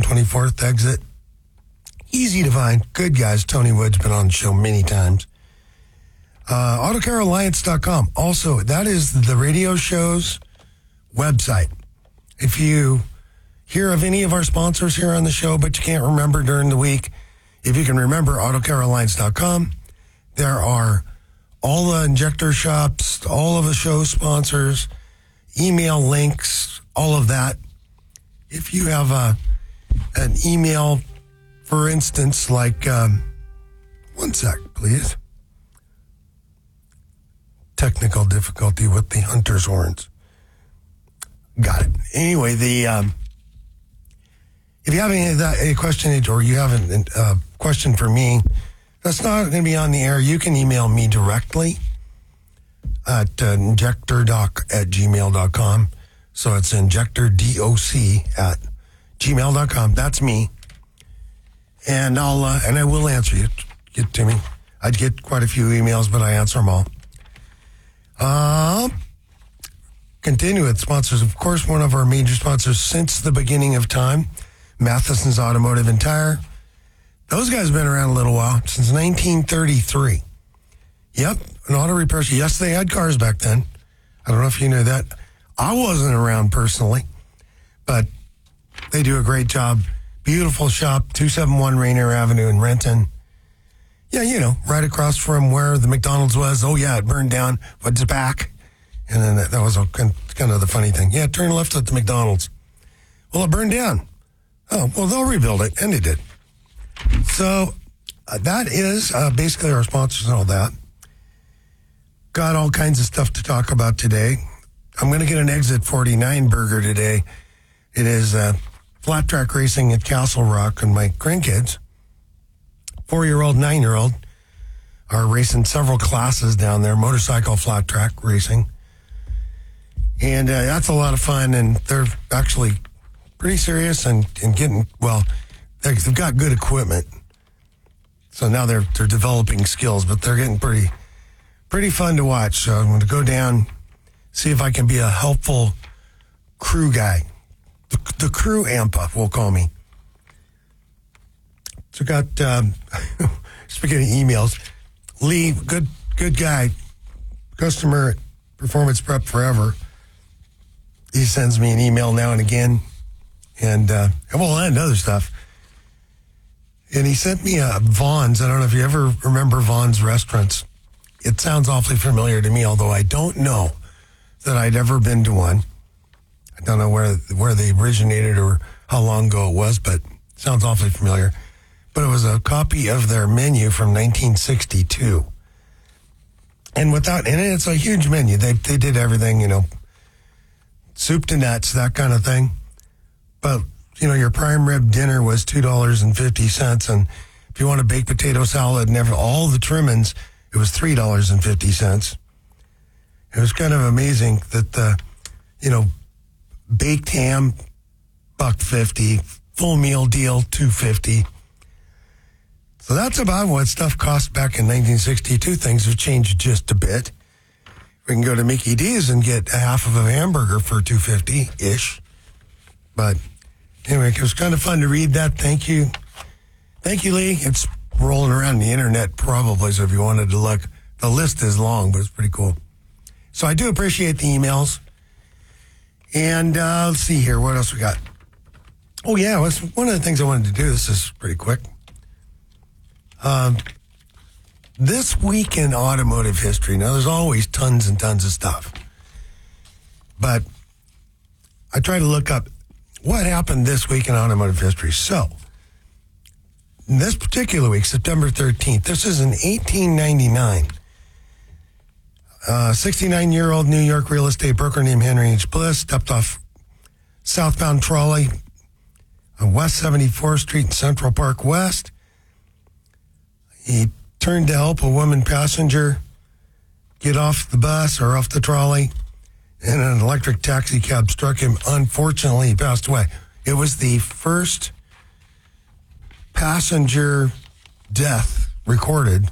124th exit. Easy to find. Good guys. Tony Wood's been on the show many times. AutoCareAlliance.com. Also, that is the radio show's website. If you hear of any of our sponsors here on the show, but you can't remember during the week, if you can remember, AutoCareAlliance.com. There are all the injector shops, all of the show sponsors, email links, all of that. If you have an email, for instance, like, one sec, please. Technical difficulty with the hunter's horns. Got it. Anyway, if you have any question or you have a question for me that's not going to be on the air, you can email me directly at injectordoc@gmail.com. So it's injectordoc@gmail.com. That's me. And I will answer you. Get to me. I get quite a few emails, but I answer them all. Continue with sponsors. Of course, one of our major sponsors since the beginning of time, Matheson's Automotive and Tire. Those guys have been around a little while, since 1933. Yep, an auto repair shop. Yes, they had cars back then. I don't know if you knew that. I wasn't around personally, but they do a great job. Beautiful shop, 271 Rainier Avenue in Renton. Yeah, you know, right across from where the McDonald's was. Oh, yeah, it burned down, but it's back. And then that was kind of the funny thing. Yeah, turn left at the McDonald's. Well, it burned down. Oh, well, they'll rebuild it, and they did. So that is basically our sponsors and all that. Got all kinds of stuff to talk about today. I'm going to get an Exit 49 burger today. It is flat track racing at Castle Rock, and my grandkids, 4-year-old, 9-year-old, are racing several classes down there, motorcycle flat track racing. And that's a lot of fun, and they're actually pretty serious and getting, well, they've got good equipment. So now they're developing skills, but they're getting pretty fun to watch. So I'm going to go down, see if I can be a helpful crew guy. The crew AMPA will call me. So got, speaking of emails, Lee, good guy, customer at Performance Prep Forever. He sends me an email now and again, and other stuff. And he sent me Vaughn's. I don't know if you ever remember Vaughn's restaurants. It sounds awfully familiar to me, although I don't know that I'd ever been to one. I don't know where they originated or how long ago it was, but it sounds awfully familiar. But it was a copy of their menu from 1962. And it's a huge menu. They did everything, you know, soup to nuts, that kind of thing. But, you know, your prime rib dinner was $2.50. And if you want a baked potato salad and all the trimmings, it was $3.50. It was kind of amazing that the, you know, baked ham, $1.50, full meal deal, $2.50. So that's about what stuff cost back in 1962. Things have changed just a bit. We can go to Mickey D's and get a half of a hamburger for $2.50-ish. But anyway, it was kind of fun to read that. Thank you. Thank you, Lee. It's rolling around the internet probably, so if you wanted to look, the list is long, but it's pretty cool. So I do appreciate the emails. And let's see here. What else we got? Oh, yeah. One of the things I wanted to do, this is pretty quick. This week in automotive history, now there's always tons and tons of stuff, but I try to look up what happened this week in automotive history. So, this particular week, September 13th, this is in 1899. 69-year-old New York real estate broker named Henry H. Bliss stepped off southbound trolley on West 74th Street in Central Park West. He turned to help a woman passenger get off the bus or off the trolley, and an electric taxi cab struck him. Unfortunately, he passed away. It was the first passenger death recorded.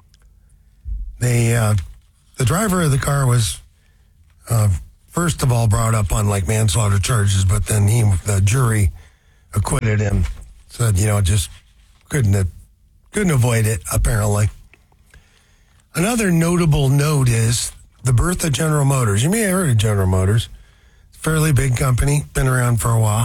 The driver of the car was, first of all, brought up on like manslaughter charges, but then the jury acquitted him. Said, just couldn't avoid it, apparently. Another notable note is the birth of General Motors. You may have heard of General Motors. It's a fairly big company, been around for a while.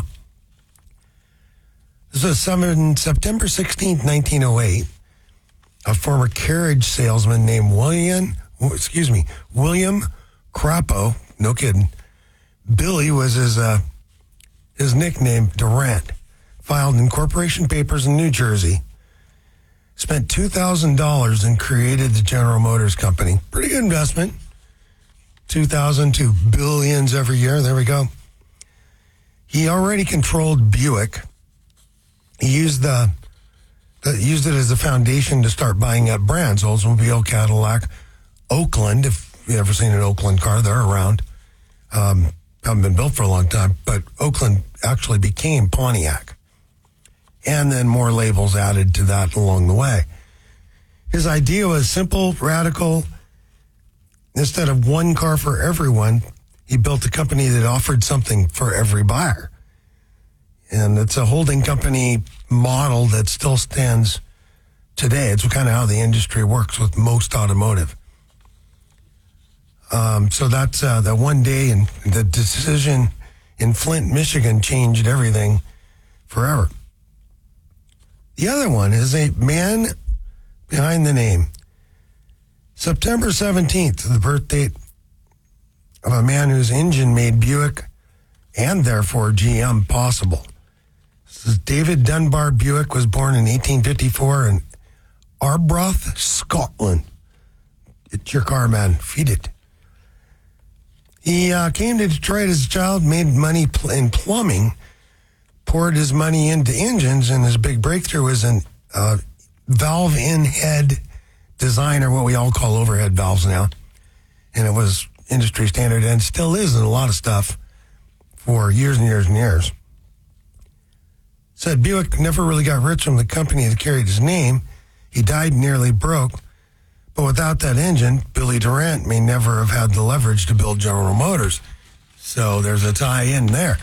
This was September 16th, 1908. A former carriage salesman named William Crapo, no kidding. Billy was his nickname, Durant. Filed in corporation papers in New Jersey. Spent $2,000 and created the General Motors Company. Pretty good investment. $2,000 to billions every year. There we go. He already controlled Buick. He used it as a foundation to start buying up brands. Oldsmobile, Cadillac, Oakland. If you've ever seen an Oakland car, they're around. Haven't been built for a long time, but Oakland actually became Pontiac. And then more labels added to that along the way. His idea was simple, radical. Instead of one car for everyone, he built a company that offered something for every buyer. And it's a holding company model that still stands today. It's kind of how the industry works with most automotive. So that's that one day, and the decision in Flint, Michigan changed everything forever. The other one is a man behind the name. September 17th, the birth date of a man whose engine made Buick and therefore GM possible. This is David Dunbar Buick, was born in 1854 in Arbroath, Scotland. It's your car, man. Feed it. He came to Detroit as a child, made money in plumbing, poured his money into engines, and his big breakthrough was in valve in-head design, or what we all call overhead valves now. And it was industry standard and still is in a lot of stuff for years and years and years. Said Buick never really got rich from the company that carried his name. He died nearly broke. But without that engine, Billy Durant may never have had the leverage to build General Motors. So there's a tie-in there.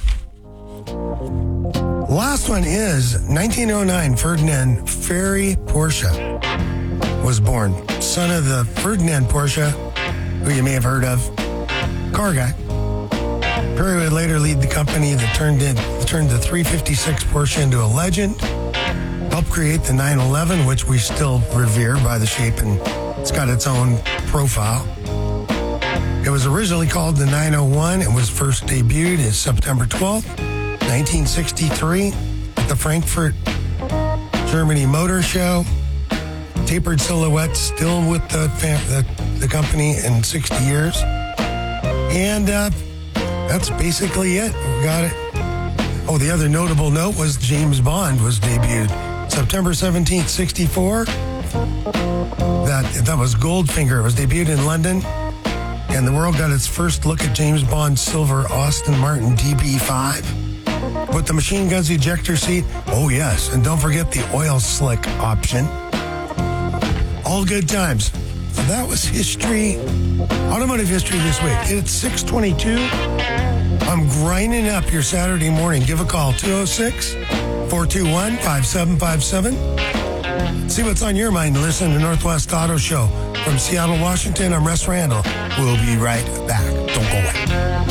Last one is 1909, Ferdinand Ferry Porsche was born. Son of the Ferdinand Porsche, who you may have heard of, car guy. Ferry would later lead the company that turned the 356 Porsche into a legend, helped create the 911, which we still revere by the shape, and it's got its own profile. It was originally called the 901. It was first debuted in September 12th, 1963 at the Frankfurt, Germany Motor Show. Tapered silhouette, still with the company in 60 years. And that's basically it. We got it. Oh, the other notable note was James Bond was debuted September 17th, 64. That was Goldfinger. It was debuted in London. And the world got its first look at James Bond's silver Aston Martin DB5 with the machine guns ejector seat. Oh, yes. And don't forget the oil slick option. All good times. So that was history, automotive history this week. It's 6:22. I'm grinding up your Saturday morning. Give a call, 206-421-5757. See what's on your mind. Listen to Northwest Auto Show. From Seattle, Washington, I'm Russ Randall. We'll be right back. Don't go away.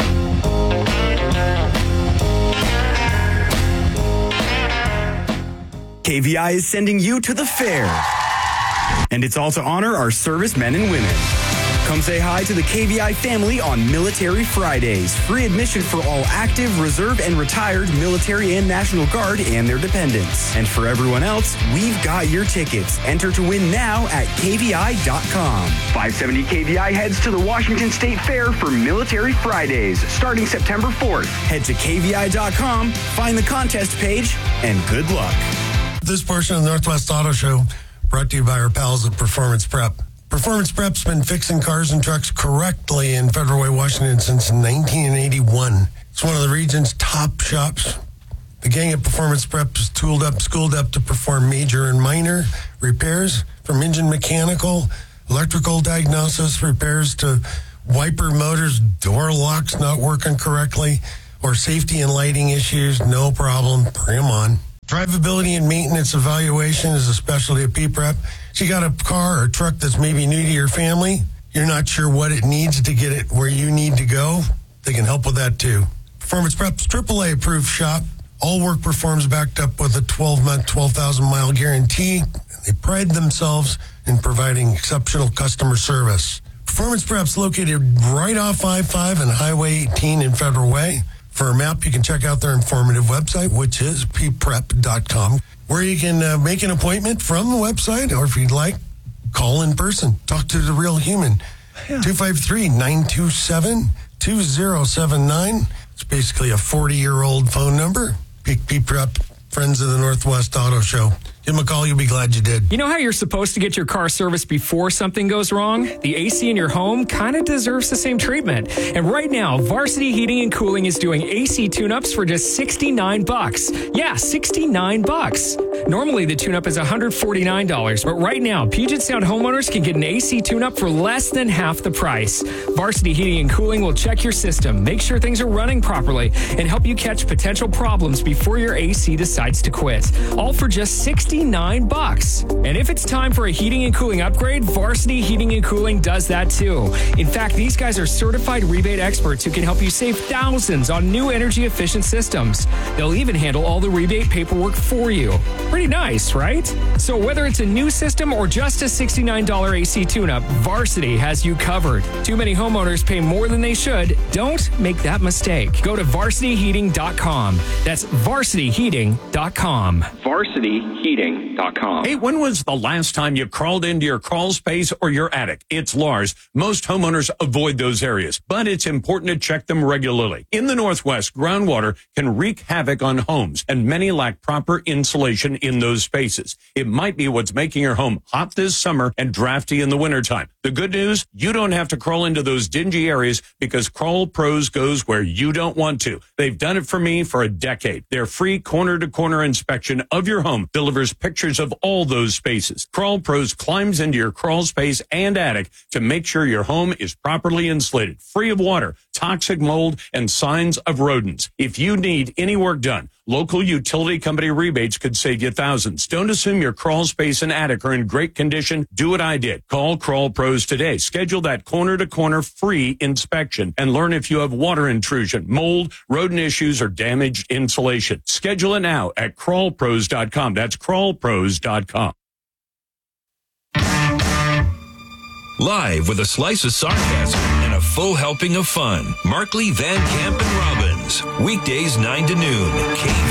KVI is sending you to the fair. And it's all to honor our servicemen and women. Come say hi to the KVI family on Military Fridays. Free admission for all active, reserve, and retired military and National Guard and their dependents. And for everyone else, we've got your tickets. Enter to win now at KVI.com. 570 KVI heads to the Washington State Fair for Military Fridays, starting September 4th. Head to KVI.com, find the contest page, and good luck. This portion of the Northwest Auto Show brought to you by our pals at Performance Prep. Performance Prep's been fixing cars and trucks correctly in Federal Way, Washington since 1981. It's one of the region's top shops. The gang at Performance Prep is tooled up, schooled up to perform major and minor repairs, from engine mechanical, electrical diagnosis, repairs to wiper motors, door locks not working correctly, or safety and lighting issues, no problem. Bring them on. Drivability and maintenance evaluation is a specialty of P-Prep. So you got a car or truck that's maybe new to your family, you're not sure what it needs to get it where you need to go, they can help with that too. Performance Prep's AAA approved shop. All work performs backed up with a 12-month, 12,000-mile guarantee. They pride themselves in providing exceptional customer service. Performance Prep's located right off I-5 and Highway 18 in Federal Way. For a map, you can check out their informative website, which is pprep.com, where you can make an appointment from the website, or if you'd like, call in person. Talk to the real human. 253-927-2079. It's basically a 40-year-old phone number. P-Prep, Friends of the Northwest Auto Show. Give them a call. You'll be glad you did. You know how you're supposed to get your car serviced before something goes wrong? The AC in your home kind of deserves the same treatment. And right now, Varsity Heating and Cooling is doing AC tune-ups for just $69. Yeah, $69. Normally, the tune-up is $149, but right now, Puget Sound homeowners can get an AC tune-up for less than half the price. Varsity Heating and Cooling will check your system, make sure things are running properly, and help you catch potential problems before your AC decides to quit. All for just $69. And if it's time for a heating and cooling upgrade, Varsity Heating and Cooling does that too. In fact, these guys are certified rebate experts who can help you save thousands on new energy efficient systems. They'll even handle all the rebate paperwork for you. Pretty nice, right? So whether it's a new system or just a $69 AC tune-up, Varsity has you covered. Too many homeowners pay more than they should. Don't make that mistake. Go to varsityheating.com. That's varsityheating.com. varsityheating.com. Hey, when was the last time you crawled into your crawl space or your attic? It's Lars. Most homeowners avoid those areas, but it's important to check them regularly. In the Northwest, groundwater can wreak havoc on homes, and many lack proper insulation in those spaces. It might be what's making your home hot this summer and drafty in the wintertime. The good news, you don't have to crawl into those dingy areas because Crawl Pros goes where you don't want to. They've done it for me for a decade. Their free corner-to-corner inspection of your home delivers pictures of all those spaces. Crawl Pros climbs into your crawl space and attic to make sure your home is properly insulated, free of water, toxic mold, and signs of rodents. If you need any work done, local utility company rebates could save you thousands. Don't assume your crawl space and attic are in great condition. Do what I did. Call Crawl Pros today. Schedule that corner-to-corner free inspection and learn if you have water intrusion, mold, rodent issues, or damaged insulation. Schedule it now at crawlpros.com. That's crawlpros.com. Live with a slice of sarcasm and a full helping of fun. Markley, Van Camp, and Robbins. Weekdays 9 to noon.